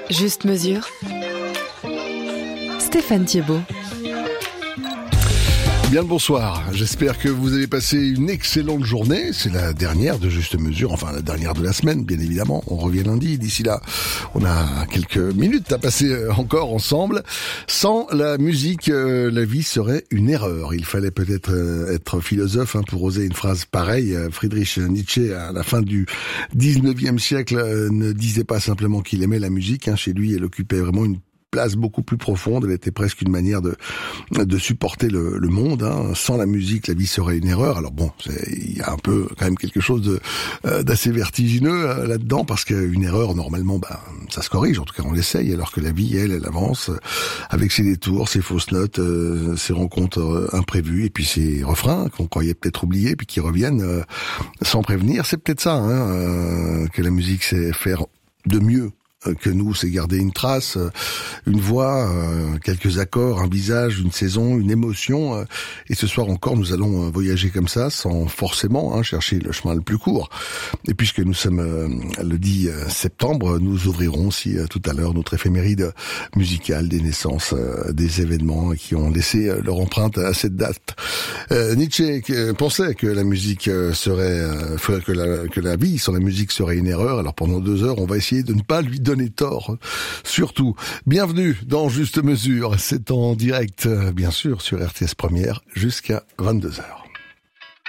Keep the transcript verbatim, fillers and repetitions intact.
Juste mesure. Stéphane Thiebaud. Bien le bonsoir, j'espère que vous avez passé une excellente journée, c'est la dernière de Juste Mesure, enfin la dernière de la semaine bien évidemment, on revient lundi, d'ici là on a quelques minutes à passer encore ensemble. Sans la musique, euh, la vie serait une erreur, il fallait peut-être euh, être philosophe hein, pour oser une phrase pareille. Friedrich Nietzsche à la fin du dix-neuvième siècle euh, ne disait pas simplement qu'il aimait la musique, hein, chez lui elle occupait vraiment une place beaucoup plus profonde, elle était presque une manière de de supporter le, le monde. Hein. Sans la musique, la vie serait une erreur. Alors bon, il y a un peu quand même quelque chose de euh, d'assez vertigineux euh, là-dedans, parce qu'une erreur, normalement, bah, ça se corrige, en tout cas on l'essaye, alors que la vie, elle, elle avance euh, avec ses détours, ses fausses notes, euh, ses rencontres euh, imprévues, et puis ses refrains qu'on croyait peut-être oubliés, puis qui reviennent euh, sans prévenir. C'est peut-être ça hein, euh, que la musique sait faire de mieux que nous, c'est garder une trace, une voix, quelques accords, un visage, une saison, une émotion. Et ce soir encore, nous allons voyager comme ça, sans forcément hein, chercher le chemin le plus court. Et puisque nous sommes le dix septembre, nous ouvrirons aussi tout à l'heure notre éphéméride musicale des naissances, des événements qui ont laissé leur empreinte à cette date. Euh, Nietzsche pensait que la musique serait, que la, que la vie sans la musique serait une erreur. Alors pendant deux heures, on va essayer de ne pas lui donner tort, surtout. Bienvenue dans Juste Mesure, c'est en direct, bien sûr, sur R T S Première jusqu'à vingt-deux heures.